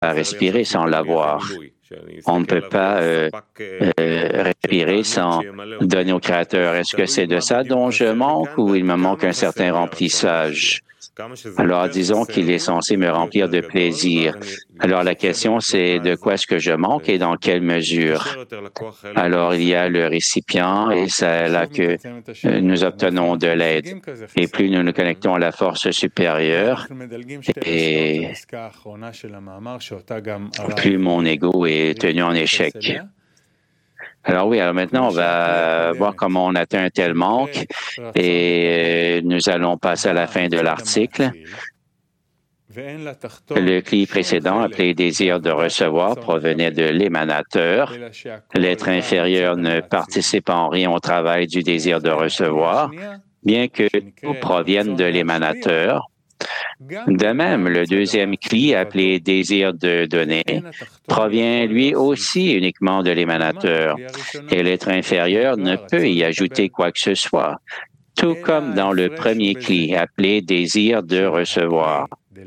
respirer sans l'avoir. On ne peut pas respirer sans donner au Créateur. Est-ce que c'est de ça dont je manque ou il me manque un certain remplissage? Alors, disons qu'il est censé me remplir de plaisir. Alors, la question, c'est de quoi est-ce que je manque et dans quelle mesure? Alors, il y a le récipient et c'est là que nous obtenons de l'aide. Et plus nous nous connectons à la force supérieure, et plus mon ego est tenu en échec. Alors oui, alors maintenant, on va voir comment on atteint un tel manque et nous allons passer à la fin de l'article. Le cli précédent, appelé désir de recevoir, provenait de l'émanateur. L'être inférieur ne participe en rien au travail du désir de recevoir, bien que tout provienne de l'émanateur. De même, le deuxième cli, appelé désir de donner, provient lui aussi uniquement de l'émanateur, et l'être inférieur ne peut y ajouter quoi que ce soit, tout comme dans le premier cli, appelé désir de recevoir.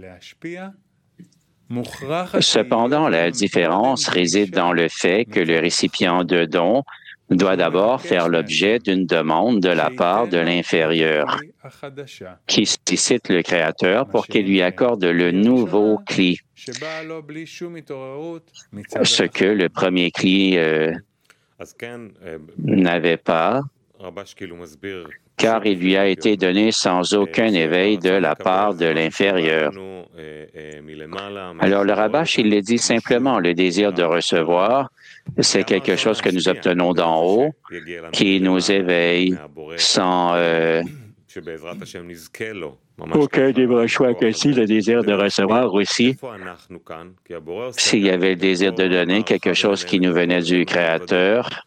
Cependant, la différence réside dans le fait que le récipient de don doit d'abord faire l'objet d'une demande de la part de l'inférieur, qui sollicite le Créateur pour qu'il lui accorde le nouveau cli, ce que le premier cli n'avait pas, car il lui a été donné sans aucun éveil de la part de l'inférieur. Alors, le Rabash, il le dit simplement, le désir de recevoir, c'est quelque chose que nous obtenons d'en haut, qui nous éveille sans aucun débranchement que si le désir de recevoir aussi, s'il y avait le désir de donner quelque chose qui nous venait du Créateur,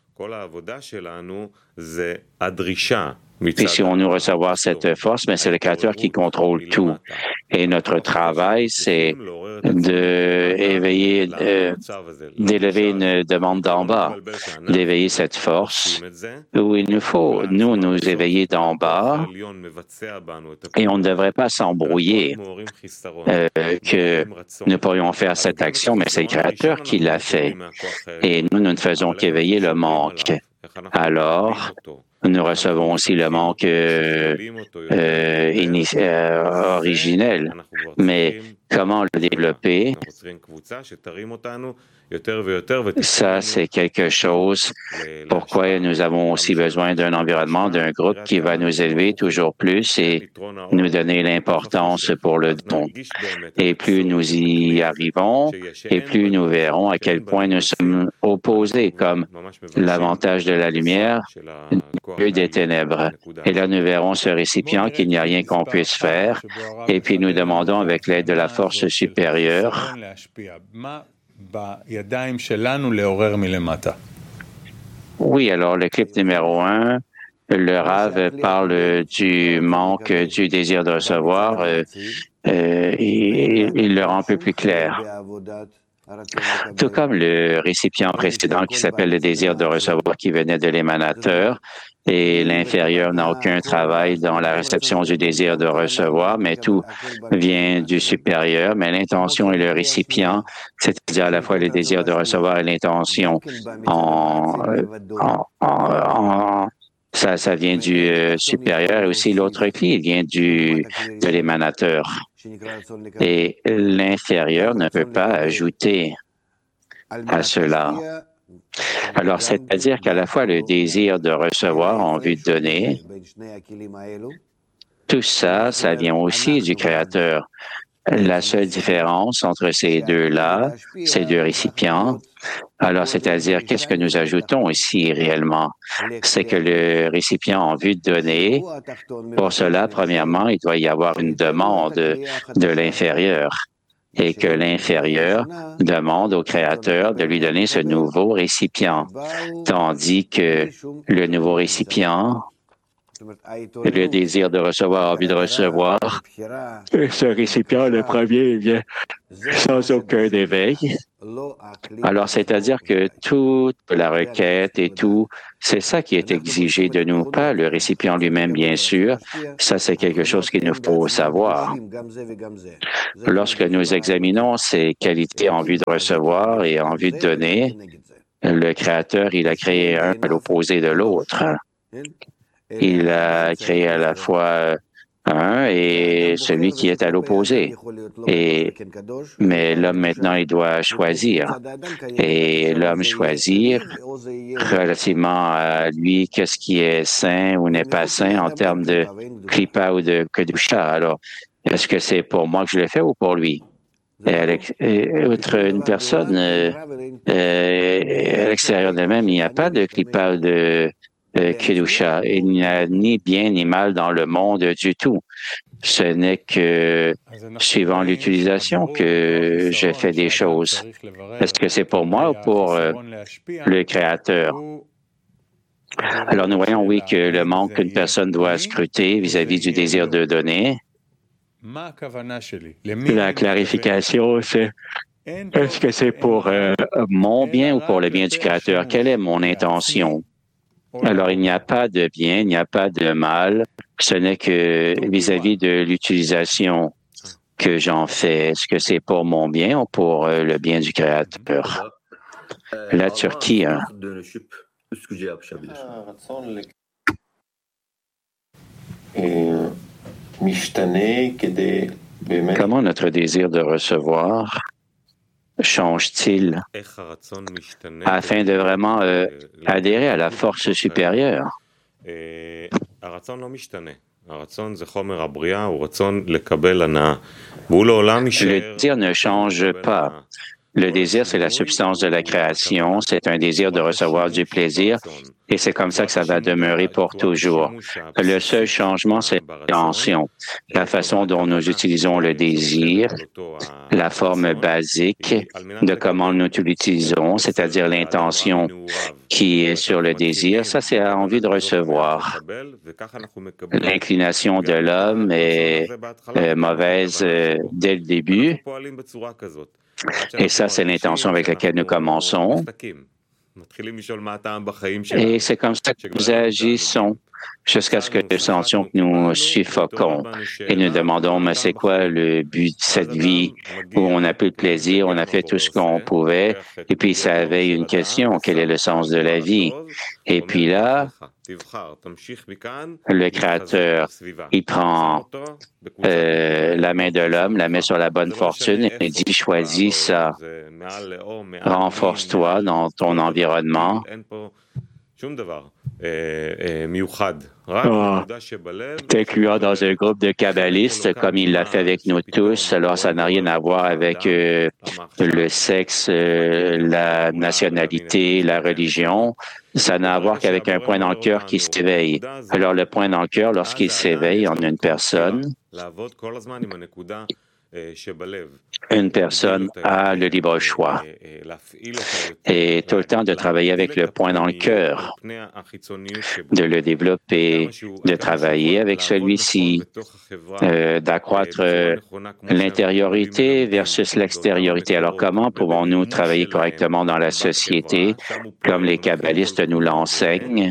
puis si on nous recevoir cette force, mais c'est le Créateur qui contrôle tout. Et notre travail, c'est d'élever une demande d'en bas, d'éveiller cette force où il nous faut, nous éveiller d'en bas, et on ne devrait pas s'embrouiller que nous pourrions faire cette action, mais c'est le Créateur qui l'a fait. Et nous ne faisons qu'éveiller le manque. Alors, nous recevons aussi le manque originel. Mais comment le développer? Ça, c'est quelque chose pourquoi nous avons aussi besoin d'un environnement, d'un groupe qui va nous élever toujours plus et nous donner l'importance pour le don. Et plus nous y arrivons, et plus nous verrons à quel point nous sommes opposés, comme l'avantage de la lumière, lieu des ténèbres. Et là, nous verrons ce récipient qu'il n'y a rien qu'on puisse faire, et puis nous demandons avec l'aide de la force supérieure Oui, alors le clip numéro 1, le Rav parle du manque du désir de recevoir. Il le rend un peu plus clair. Tout comme le récipient précédent qui s'appelle le désir de recevoir qui venait de l'émanateur, et l'inférieur n'a aucun travail dans la réception du désir de recevoir, mais tout vient du supérieur. Mais l'intention et le récipient, c'est-à-dire à la fois le désir de recevoir et l'intention, ça vient du supérieur. Et aussi l'autre clé, il vient de l'émanateur. Et l'inférieur ne peut pas ajouter à cela. Alors, c'est-à-dire qu'à la fois le désir de recevoir en vue de donner, tout ça, ça vient aussi du Créateur. La seule différence entre ces deux-là, ces deux récipients, alors c'est-à-dire qu'est-ce que nous ajoutons ici réellement? C'est que le récipient en vue de donner, pour cela, premièrement, il doit y avoir une demande de l'inférieur et que l'inférieur demande au Créateur de lui donner ce nouveau récipient, tandis que le nouveau récipient, le désir de recevoir, envie de recevoir, ce récipient, le premier, vient sans aucun éveil. Alors, c'est-à-dire que toute la requête et tout, c'est ça qui est exigé de nous, pas le récipient lui-même, bien sûr. Ça, c'est quelque chose qu'il nous faut savoir. Lorsque nous examinons ces qualités en vue de recevoir et en vue de donner, le Créateur, il a créé un à l'opposé de l'autre. Il a créé à la fois un et celui qui est à l'opposé. Mais l'homme, maintenant, il doit choisir. Et l'homme choisir relativement à lui, qu'est-ce qui est sain ou n'est pas sain en termes de klipa ou de kedusha. Alors, est-ce que c'est pour moi que je le fais ou pour lui? Une personne à l'extérieur d'elle-même, il n'y a pas de klipa ou de kedusha. Il n'y a ni bien ni mal dans le monde du tout. Ce n'est que suivant l'utilisation que je fais des choses. Est-ce que c'est pour moi ou pour le Créateur? Alors, nous voyons, oui, que le manque qu'une personne doit scruter vis-à-vis du désir de donner. La clarification, c'est est-ce que c'est pour mon bien ou pour le bien du Créateur? Quelle est mon intention? Alors, il n'y a pas de bien, il n'y a pas de mal. Ce n'est que vis-à-vis de l'utilisation que j'en fais. Est-ce que c'est pour mon bien ou pour le bien du Créateur? La Turquie. Comment notre désir de recevoir change-t-il afin de vraiment adhérer à la force supérieure? Le désir ne change pas. Le désir, c'est la substance de la création, c'est un désir de recevoir du plaisir, et c'est comme ça que ça va demeurer pour toujours. Le seul changement, c'est l'intention, la façon dont nous utilisons le désir, la forme basique de comment nous l'utilisons, c'est-à-dire l'intention qui est sur le désir. Ça, c'est envie de recevoir. L'inclination de l'homme est mauvaise dès le début. Et ça, c'est l'intention avec laquelle nous commençons. Et c'est comme ça que nous agissons jusqu'à ce que nous sentions que nous suffoquons. Et nous demandons, mais c'est quoi le but de cette vie où on n'a plus de plaisir, on a fait tout ce qu'on pouvait, et puis ça éveille une question, quel est le sens de la vie? Et puis là, le Créateur, il prend la main de l'homme, la met sur la bonne fortune et dit, choisis ça. Renforce-toi dans ton environnement. T'incluant dans un groupe de kabbalistes, comme il l'a fait avec nous tous, alors ça n'a rien à voir avec le sexe, la nationalité, la religion. Ça n'a à voir qu'avec un point dans le cœur qui s'éveille. Alors, le point dans le cœur, lorsqu'il s'éveille en une personne a le libre choix et tout le temps de travailler avec le point dans le cœur, de le développer, de travailler avec celui-ci, d'accroître l'intériorité versus l'extériorité. Alors, comment pouvons-nous travailler correctement dans la société, comme les kabbalistes nous l'enseignent?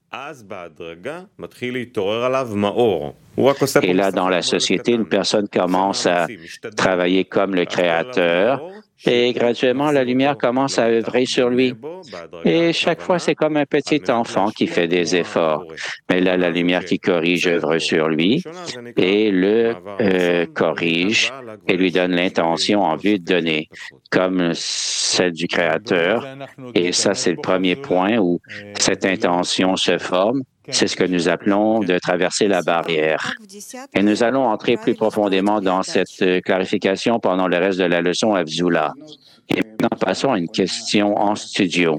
Et là, dans la société, une personne commence à travailler comme le Créateur et graduellement, la lumière commence à œuvrer sur lui. Et chaque fois, c'est comme un petit enfant qui fait des efforts. Mais là, la lumière qui corrige œuvre sur lui et le corrige et lui donne l'intention en vue de donner, comme celle du Créateur. Et ça, c'est le premier point où cette intention se forme. C'est ce que nous appelons de traverser la barrière. Et nous allons entrer plus profondément dans cette clarification pendant le reste de la leçon à Vizula. Et maintenant, passons à une question en studio.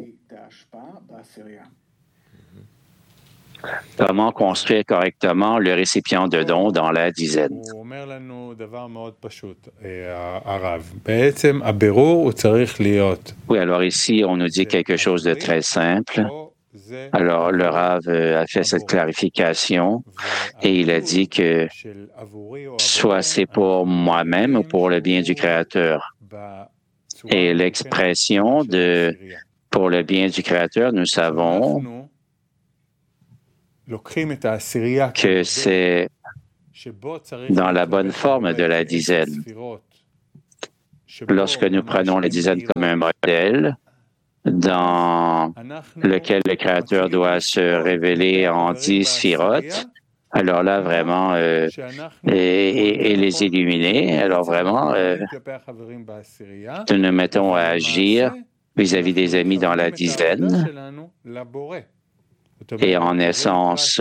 Comment construire correctement le récipient de don dans la dizaine? Oui, alors ici, on nous dit quelque chose de très simple. Alors, le Rav a fait cette clarification et il a dit que soit c'est pour moi-même ou pour le bien du Créateur. Et l'expression de pour le bien du Créateur, nous savons que c'est dans la bonne forme de la dizaine. Lorsque nous prenons la dizaine comme un modèle dans lequel le Créateur doit se révéler en 10 sphirotes, alors là, vraiment, et les illuminer, alors vraiment, nous nous mettons à agir vis-à-vis des amis dans la dizaine. Et en essence,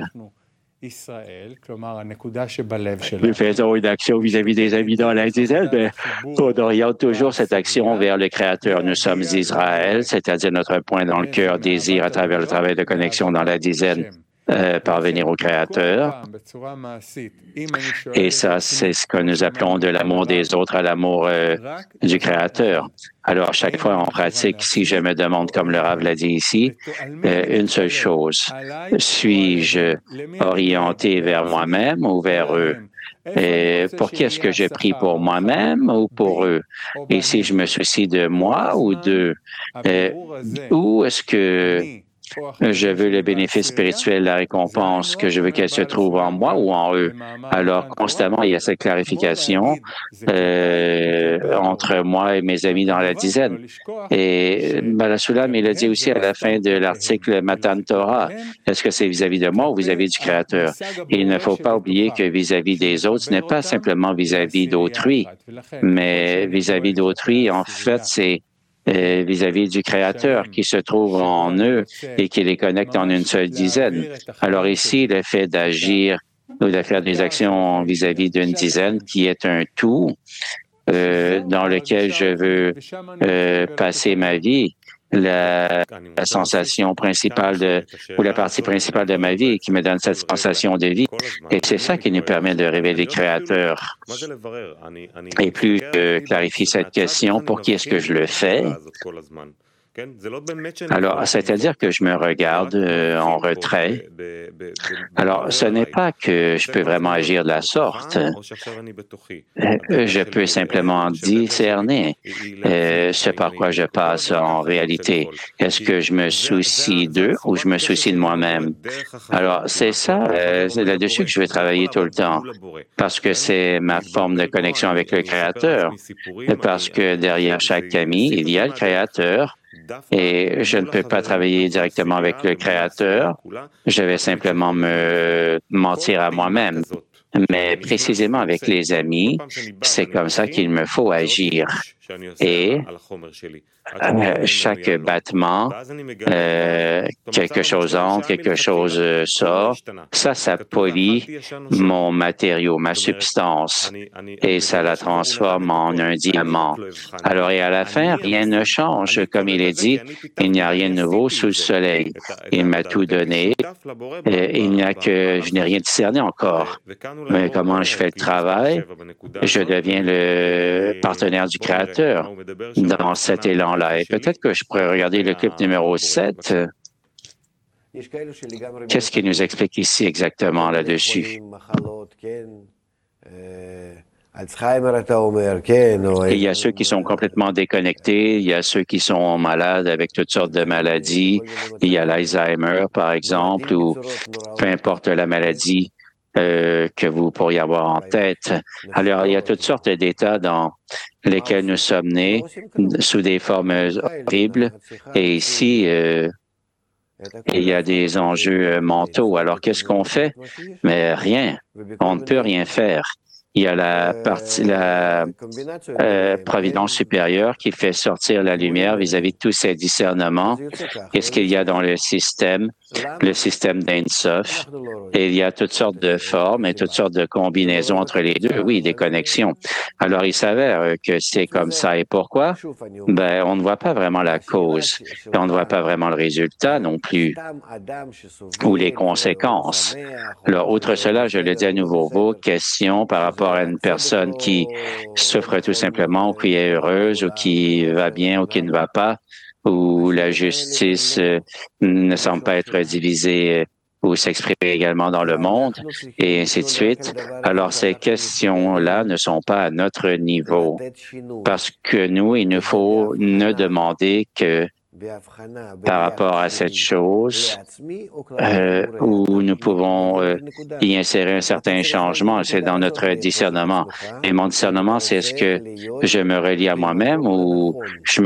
nous faisons une action vis-à-vis des amis dans la dizaine, mais on oriente toujours cette action vers le Créateur. Nous sommes Israël, c'est-à-dire notre point dans le cœur désir à travers le travail de connexion dans la dizaine. Parvenir au Créateur. Et ça, c'est ce que nous appelons de l'amour des autres à l'amour du Créateur. Alors, chaque fois en pratique, si je me demande, comme le Rav l'a dit ici, une seule chose, suis-je orienté vers moi-même ou vers eux? Et pour qui est-ce que je prie, pour moi-même ou pour eux? Et si je me soucie de moi ou d'eux, où est-ce que je veux le bénéfice spirituel, la récompense, que je veux qu'elle se trouve en moi ou en eux. Alors, constamment, il y a cette clarification entre moi et mes amis dans la dizaine. Et Balasulam, il a dit aussi à la fin de l'article Matan Torah, est-ce que c'est vis-à-vis de moi ou vis-à-vis du Créateur? Et il ne faut pas oublier que vis-à-vis des autres, ce n'est pas simplement vis-à-vis d'autrui, mais vis-à-vis d'autrui, en fait, c'est vis-à-vis du Créateur qui se trouve en eux et qui les connecte en une seule dizaine. Alors ici, le fait d'agir ou de faire des actions vis-à-vis d'une dizaine qui est un tout dans lequel je veux passer ma vie, la sensation principale ou la partie principale de ma vie qui me donne cette sensation de vie. Et c'est ça qui nous permet de révéler le Créateur. Et plus je clarifie cette question, pour qui est-ce que je le fais? Alors, c'est-à-dire que je me regarde en retrait. Alors, ce n'est pas que je peux vraiment agir de la sorte. Je peux simplement discerner ce par quoi je passe en réalité. Est-ce que je me soucie d'eux ou je me soucie de moi-même? Alors, c'est ça, c'est là-dessus que je vais travailler tout le temps, parce que c'est ma forme de connexion avec le Créateur, parce que derrière chaque ami, il y a le Créateur. Et je ne peux pas travailler directement avec le Créateur. Je vais simplement me mentir à moi-même. Mais précisément avec les amis, c'est comme ça qu'il me faut agir. Et chaque battement, quelque chose entre, quelque chose sort, ça polie mon matériau, ma substance, et ça la transforme en un diamant. Alors, et à la fin, rien ne change. Comme il est dit, il n'y a rien de nouveau sous le soleil. Il m'a tout donné. Il n'y a que, je n'ai rien discerné encore. Mais comment je fais le travail? Je deviens le partenaire du Créateur dans cet élan-là. Et peut-être que je pourrais regarder le clip numéro 7. Qu'est-ce qu'il nous explique ici exactement là-dessus? Il y a ceux qui sont complètement déconnectés, il y a ceux qui sont malades avec toutes sortes de maladies. Il y a l'Alzheimer, par exemple, ou peu importe la maladie que vous pourriez avoir en tête. Alors, il y a toutes sortes d'états dans lesquels nous sommes nés sous des formes horribles. Et ici, il y a des enjeux mentaux. Alors, qu'est-ce qu'on fait? Mais rien. On ne peut rien faire. Il y a la providence supérieure qui fait sortir la lumière vis-à-vis de tous ces discernements. Qu'est-ce qu'il y a dans le système d'Ein Sof? Et il y a toutes sortes de formes et toutes sortes de combinaisons entre les deux. Oui, des connexions. Alors, il s'avère que c'est comme ça. Et pourquoi? Ben, on ne voit pas vraiment la cause. Et on ne voit pas vraiment le résultat non plus, ou les conséquences. Alors, outre cela, je le dis à nouveau, vos questions par rapport à une personne qui souffre tout simplement, ou qui est heureuse, ou qui va bien, ou qui ne va pas, où la justice ne semble pas être divisée ou s'exprimer également dans le monde, et ainsi de suite. Alors, ces questions-là ne sont pas à notre niveau parce que nous, il nous faut ne demander que par rapport à cette chose où nous pouvons y insérer un certain changement. C'est dans notre discernement. Et mon discernement, c'est est-ce que je me relie à moi-même ou je